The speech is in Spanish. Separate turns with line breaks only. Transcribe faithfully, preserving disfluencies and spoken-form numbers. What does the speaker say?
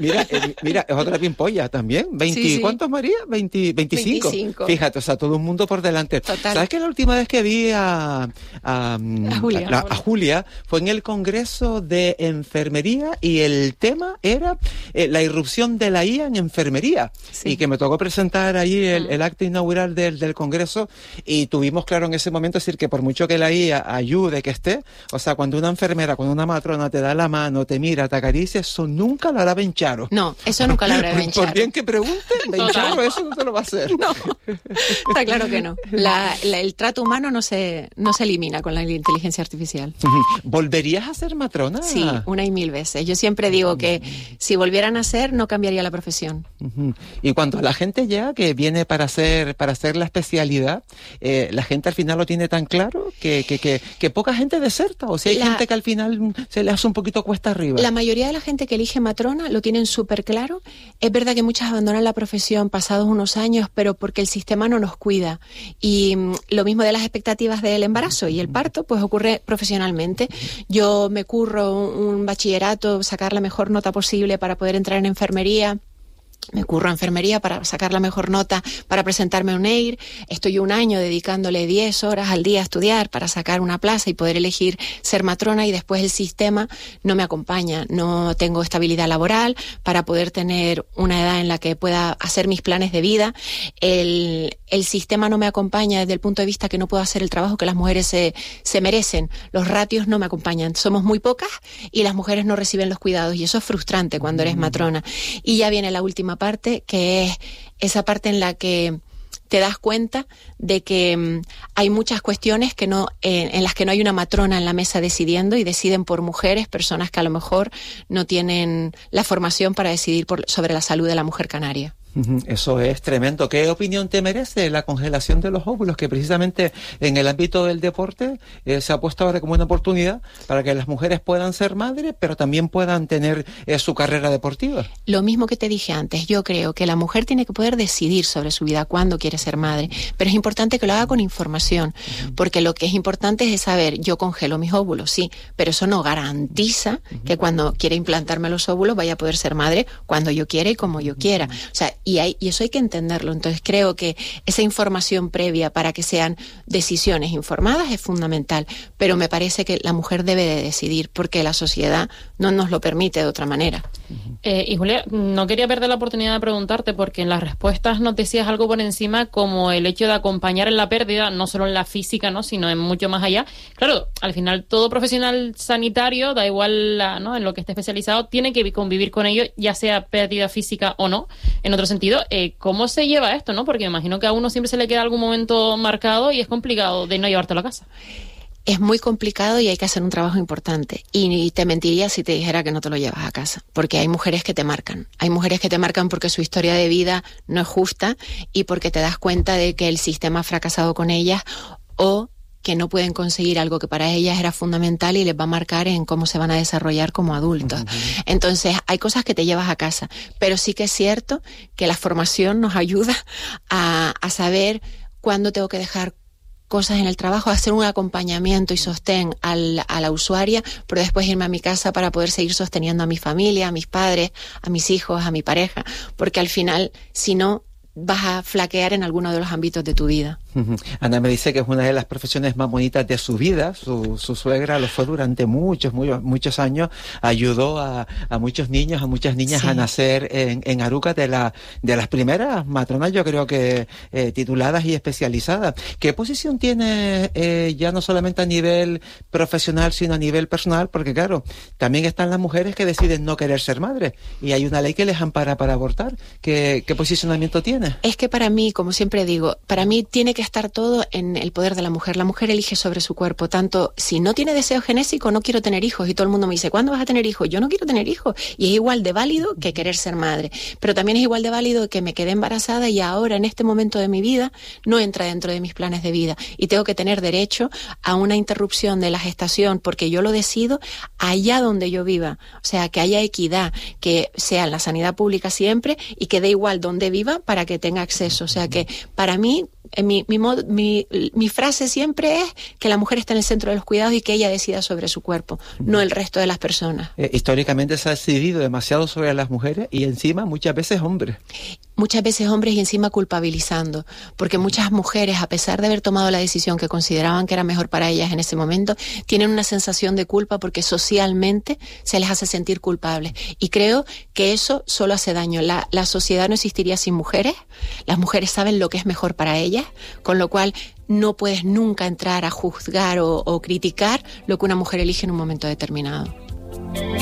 Mira, eh, mira, es otra pimpolla también. veinte, sí, sí. ¿Cuántos, María? veinte, veinticinco. veinticinco. Fíjate, o sea, todo un mundo por delante.
Total.
¿Sabes que la última vez que vi a, a,
a, Julia.
a, a Julia fue en el Congreso de Enfermería y el tema era eh, la irrupción de la I A en enfermería? Sí. Y que me tocó presentar ahí el, el acto inaugural del, del Congreso y tuvimos claro en ese momento decir que por mucho que la I A ayude que esté, o sea, cuando una enfermera, cuando una matrona te da la mano, te mira, te acaricia, eso nunca lo hará Bencharo.
No, eso nunca lo hará Bencharo.
Por bien que pregunten, Bencharo eso no te lo va a hacer.
No, está claro que no. La, la, el trato humano no se, no se elimina con la inteligencia artificial.
¿Volverías a ser matrona?
Sí, una y mil veces. Yo siempre digo que si volvieran a ser, no cambiaría la profesión.
Uh-huh. Y cuando la gente ya que viene para hacer, para hacer la especialidad, eh, la gente al final lo tiene tan claro que, que, que, que poca gente deserta. O sea, hay la, gente que al final se le hace un poquito cuesta arriba.
La mayoría de la gente que elige matrona lo tienen súper claro. Es verdad que muchas abandonan la profesión pasados unos años, pero porque el sistema no nos cuida. Y mm, lo mismo de las expectativas del embarazo y el parto, pues ocurre profesionalmente. Yo me curro un, un bachillerato, sacar la mejor nota posible para poder entrar en enfermería. Me curro a enfermería para sacar la mejor nota, para presentarme a un E I R. Estoy un año dedicándole diez horas al día a estudiar para sacar una plaza y poder elegir ser matrona, y después el sistema no me acompaña. No tengo estabilidad laboral para poder tener una edad en la que pueda hacer mis planes de vida. El, el sistema no me acompaña desde el punto de vista que no puedo hacer el trabajo que las mujeres se, se merecen. Los ratios no me acompañan. Somos muy pocas y las mujeres no reciben los cuidados, y eso es frustrante cuando eres matrona. Y ya viene la última parte, que es esa parte en la que te das cuenta de que um, hay muchas cuestiones que no, eh, en las que no hay una matrona en la mesa decidiendo, y deciden por mujeres, personas que a lo mejor no tienen la formación para decidir por, sobre la salud de la mujer canaria.
Eso es tremendo. ¿Qué opinión te merece la congelación de los óvulos, que precisamente en el ámbito del deporte eh, se ha puesto ahora como una oportunidad para que las mujeres puedan ser madres, pero también puedan tener eh, su carrera deportiva?
Lo mismo que te dije antes, yo creo que la mujer tiene que poder decidir sobre su vida cuándo quiere ser madre, pero es importante que lo haga con información, uh-huh. porque lo que es importante es saber, yo congelo mis óvulos, sí, pero eso no garantiza uh-huh. que cuando quiera implantarme los óvulos vaya a poder ser madre cuando yo quiera y como yo quiera. O sea, Y, hay, y eso hay que entenderlo. Entonces creo que esa información previa para que sean decisiones informadas es fundamental, pero me parece que la mujer debe de decidir, porque la sociedad no nos lo permite de otra manera.
Eh, y Julia, no quería perder la oportunidad de preguntarte, porque en las respuestas nos decías algo por encima, como el hecho de acompañar en la pérdida, no solo en la física, ¿no?, sino en mucho más allá. Claro, al final todo profesional sanitario, da igual la, ¿no?, en lo que esté especializado, tiene que convivir con ello, ya sea pérdida física o no. En otro sentido, eh, ¿cómo se lleva esto, no? Porque me imagino que a uno siempre se le queda algún momento marcado y es complicado de no llevártelo a casa.
Es muy complicado y hay que hacer un trabajo importante. Y te mentiría si te dijera que no te lo llevas a casa, porque hay mujeres que te marcan. Hay mujeres que te marcan porque su historia de vida no es justa y porque te das cuenta de que el sistema ha fracasado con ellas, o que no pueden conseguir algo que para ellas era fundamental y les va a marcar en cómo se van a desarrollar como adultos. Uh-huh. Entonces, hay cosas que te llevas a casa, pero sí que es cierto que la formación nos ayuda a, a saber cuándo tengo que dejar cosas en el trabajo, hacer un acompañamiento y sostén al, a la usuaria, pero después irme a mi casa para poder seguir sosteniendo a mi familia, a mis padres, a mis hijos, a mi pareja, porque al final, si no, vas a flaquear en alguno de los ámbitos de tu vida.
Uh-huh. Ana me dice que es una de las profesiones más bonitas de su vida. Su, su suegra lo fue durante muchos, muchos, muchos años. Ayudó a, a muchos niños, a muchas niñas sí. a nacer en, en Aruca, de, la, de las primeras matronas, yo creo que eh, tituladas y especializadas. ¿Qué posición tiene eh, ya no solamente a nivel profesional, sino a nivel personal? Porque claro, también están las mujeres que deciden no querer ser madres y hay una ley que les ampara para abortar. ¿Qué, qué posicionamiento tiene?
Es que para mí, como siempre digo, para mí tiene que estar todo en el poder de la mujer. La mujer elige sobre su cuerpo, tanto si no tiene deseo genésico, no quiero tener hijos, y todo el mundo me dice, ¿cuándo vas a tener hijos? Yo no quiero tener hijos, y es igual de válido que querer ser madre, pero también es igual de válido que me quedé embarazada y ahora en este momento de mi vida no entra dentro de mis planes de vida y tengo que tener derecho a una interrupción de la gestación porque yo lo decido allá donde yo viva, o sea, que haya equidad, que sea en la sanidad pública siempre y que dé igual donde viva para que que tenga acceso. O sea que para mí, mi, mi, mi, mi frase siempre es que la mujer está en el centro de los cuidados y que ella decida sobre su cuerpo, no el resto de las personas.
Eh, históricamente se ha decidido demasiado sobre las mujeres y encima muchas veces hombres.
Muchas veces hombres y encima culpabilizando, porque muchas mujeres, a pesar de haber tomado la decisión que consideraban que era mejor para ellas en ese momento, tienen una sensación de culpa porque socialmente se les hace sentir culpables. Y creo que eso solo hace daño. La, la sociedad no existiría sin mujeres. Las mujeres saben lo que es mejor para ellas, con lo cual no puedes nunca entrar a juzgar o, o criticar lo que una mujer elige en un momento determinado.